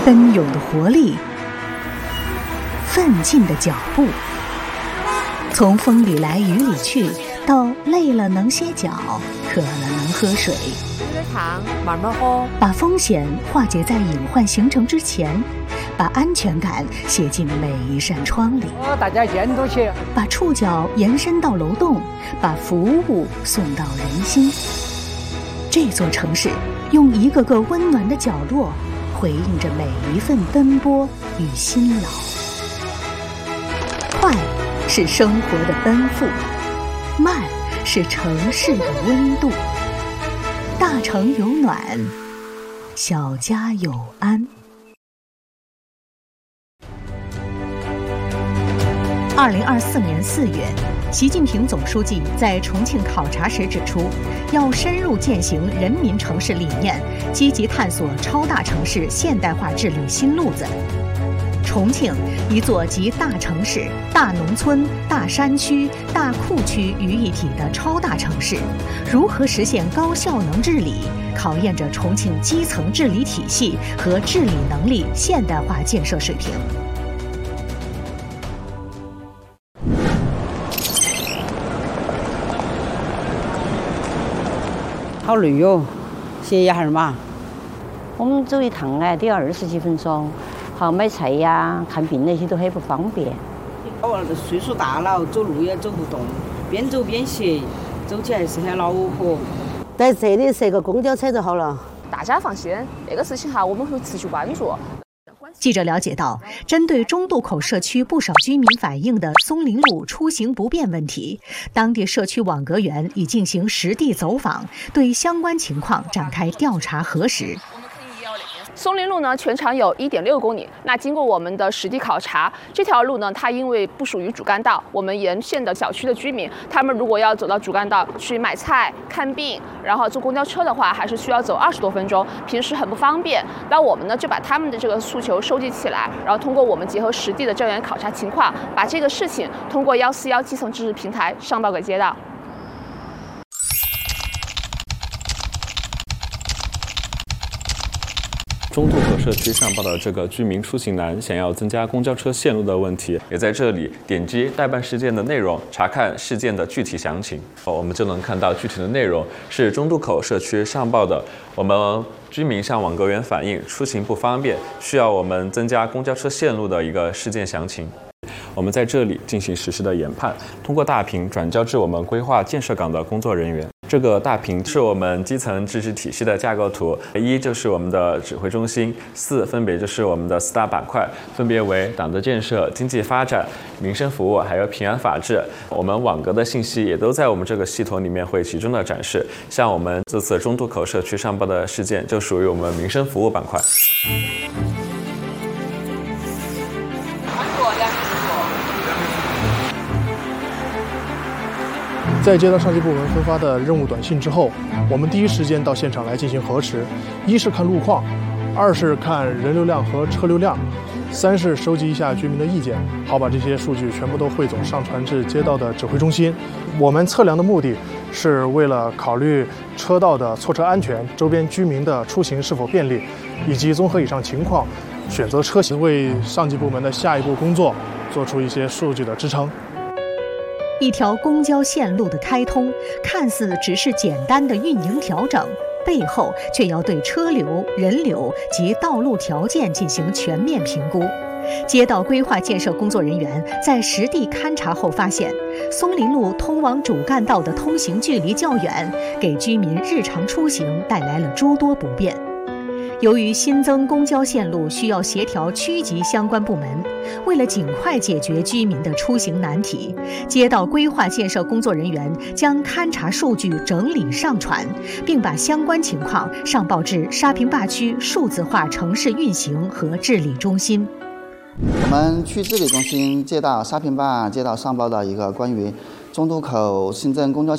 奔涌的活力，奋进的脚步，从风里来雨里去，到累了能歇脚，渴了能喝水。 有点烫，慢慢喝。 把风险化解在隐患形成之前，把安全感写进每一扇窗里。 大家监督起。 把触角延伸到楼栋，把服务送到人心。这座城市用一个个温暖的角落，回应着每一份奔波与辛劳。快是生活的奔赴，慢是城市的温度。大城有暖，小家有安。2024年4月，习近平总书记在重庆考察时指出，要深入践行人民城市理念，积极探索超大城市现代化治理新路子。重庆，一座集大城市、大农村、大山区、大库区于一体的超大城市，如何实现高效能治理，考验着重庆基层治理体系和治理能力现代化建设水平。 好累哟，歇一会儿嘛。 我们走一趟都要20几分钟，好买菜呀、看病那些都很不方便。 我岁数大了，走路也走不动，边走边歇，走起来是很恼火。 在这里设个公交车就好了。 大家放心，这个事情我们会持续关注。 记者了解到，针对中渡口社区不少居民反映的松林路出行不便问题，当地社区网格员已进行实地走访，对相关情况展开调查核实。 松林路呢，全长有1.6公里。那经过我们的实地考察，这条路呢，它因为不属于主干道，我们沿线的小区的居民，他们如果要走到主干道去买菜、看病，然后坐公交车的话，还是需要走20多分钟，平时很不方便。那我们呢，就把他们的这个诉求收集起来，然后通过我们结合实地的调研考察情况，把这个事情通过141基层支持平台上报给街道。 中渡口社区上报的这个居民出行难，想要增加公交车线路的问题，也在这里点击代办事件的内容，查看事件的具体详情。我们就能看到具体的内容是中渡口社区上报的，我们居民向网格员反映出行不方便，需要我们增加公交车线路的一个事件详情。我们在这里进行实时的研判，通过大屏转交至我们规划建设岗的工作人员。这个大屏是我们基层支持体系的架构图，1就是我们的指挥中心，4分别就是我们的4大板块，分别为党的建设、经济发展、民生服务，还有平安法治。我们网格的信息也都在我们这个系统里面会集中的展示。像我们这次中渡口社区上报的事件，就属于我们民生服务板块。 在接到上级部门分发的任务短信之后，我们第一时间到现场来进行核实。1是看路况，2是看人流量和车流量，3是收集一下居民的意见，好把这些数据全部都汇总上传至街道的指挥中心。我们测量的目的是为了考虑车道的错车安全、周边居民的出行是否便利，以及综合以上情况，选择车型，为上级部门的下一步工作做出一些数据的支撑。 一条公交线路的开通，看似只是简单的运营调整，背后却要对车流、人流及道路条件进行全面评估。街道规划建设工作人员在实地勘察后发现，松林路通往主干道的通行距离较远，给居民日常出行带来了诸多不便。由于新增公交线路需要协调区级相关部门，为了尽快解决居民的出行难题，街道规划建设工作人员将勘察数据整理上传，并把相关情况上报至沙坪坝区数字化城市运行和治理中心。 我们区治理中心接到沙坪坝街道上报的一个关于中渡口新增公交